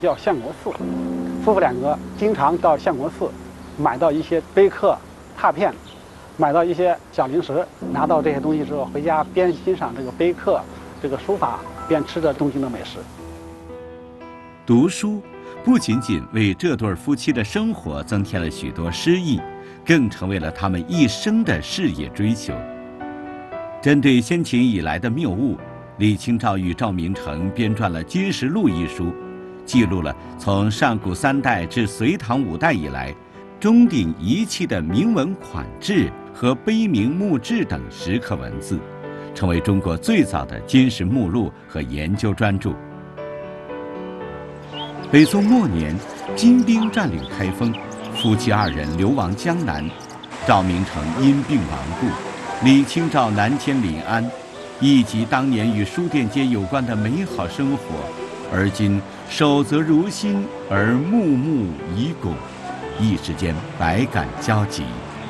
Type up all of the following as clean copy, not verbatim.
叫相国寺。夫妇两个经常到相国寺买到一些碑刻、拓片，买到一些小零食，拿到这些东西之后，回家边欣赏这个碑刻、这个书法，边吃着东京的美食。 读书不仅仅为这对夫妻的生活增添了许多诗意，更成为了他们一生的事业追求。针对先秦以来的谬误，李清照与赵明诚编撰了《金石录》一书，记录了从上古3代至隋唐5代以来，钟鼎遗弃的铭文款制和碑铭墓志等石刻文字，成为中国最早的金石目录和研究专著。北宋末年，金兵占领开封，夫妻2人流亡江南，赵明诚因病亡故，李清照南迁临安，忆及当年与书店街有关的美好生活，而今守则如新，而木木已拱，一时间百感交集。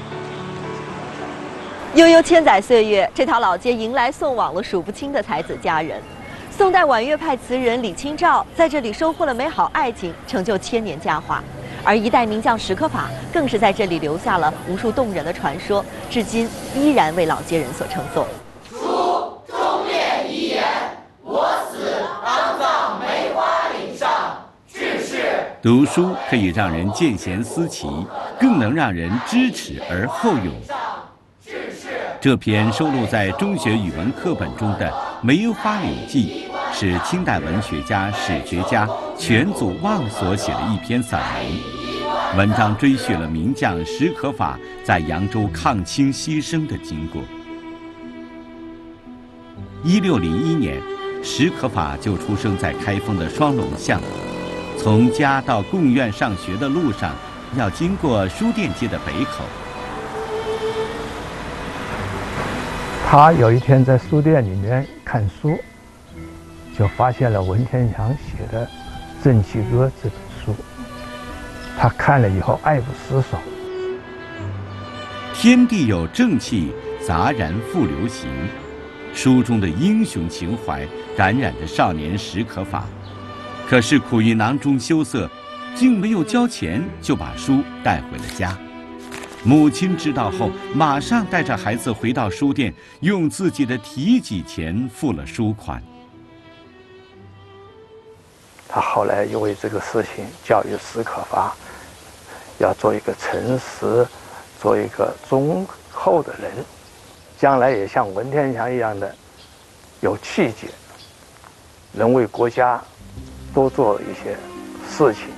悠悠千载岁月，这条老街迎来送往了数不清的才子佳人。宋代婉约派词人李清照在这里收获了美好爱情，成就千年佳话。而一代名将石刻法更是在这里留下了无数动人的传说，至今依然为老街人所称颂。 书忠烈遗言，我死当葬梅花岭上。致仕。 读书可以让人见贤思齐，更能让人知耻而后勇。这篇收录在中学语文课本中的《梅花岭记》，是清代文学家、史学家全祖望所写的一篇散文。文章追叙了名将石可法在扬州抗清牺牲的经过。1601年，石可法就出生在开封的双龙巷。从家到贡院上学的路上，要经过书店街的北口。 他有一天在书店里面看书，就发现了文天祥写的《正气歌》这本书。他看了以后爱不释手。 天地有正气，杂然复流行。书中的英雄情怀感染着少年石可法，可是苦于囊中羞涩，竟没有交钱就把书带回了家。母亲知道后，马上带着孩子回到书店，用自己的提己钱付了书款。 他后来又为这个事情教育石可法，要做一个诚实、做一个忠厚的人，将来也像文天祥一样的有气节，能为国家多做一些事情。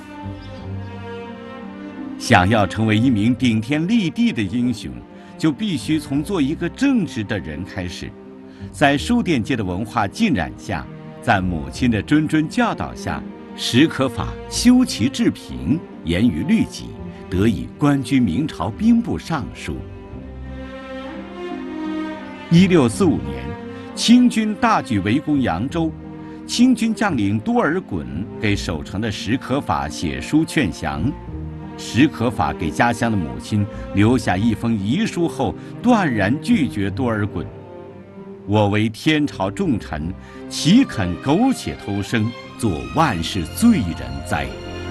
想要成为一名顶天立地的英雄，就必须从做一个正直的人开始。在书店街的文化浸染下，在母亲的谆谆教导下，石可法修齐治平，严于律己，得以官居明朝兵部尚书。1645年，清军大举围攻扬州，清军将领多尔衮给守城的石可法写书劝降。石可法给家乡的母亲留下一封遗书后，断然拒绝多尔衮。我为天朝重臣，岂肯苟且偷生，做万世罪人哉？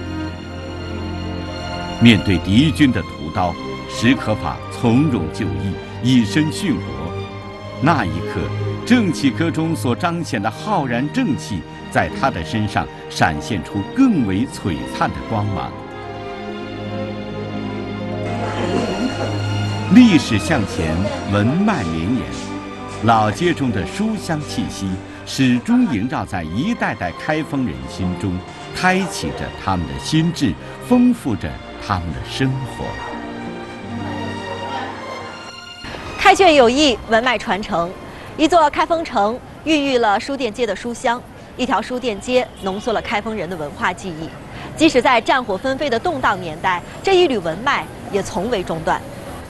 面对敌军的屠刀，石可法从容就义，以身殉国。那一刻，正气歌中所彰显的浩然正气，在他的身上闪现出更为璀璨的光芒。历史向前，文脉绵延，老街中的书香气息始终萦绕在一代代开封人心中，开启着他们的心智，丰富着他们的生活。 开卷有益，文脉传承。一座开封城孕育了书店街的书香，一条书店街浓缩了开封人的文化记忆。即使在战火纷飞的动荡年代，这一缕文脉也从未中断。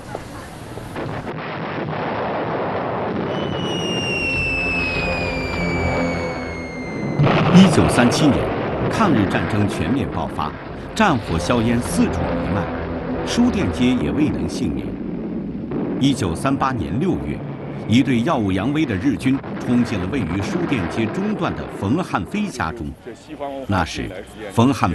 1937年，抗日战争全面爆发，战火硝烟四处弥漫，书店街也未能幸免。1938年6月， 一队耀武扬威的日军冲进了位于书店街中段的冯汉飞家中。那时，冯汉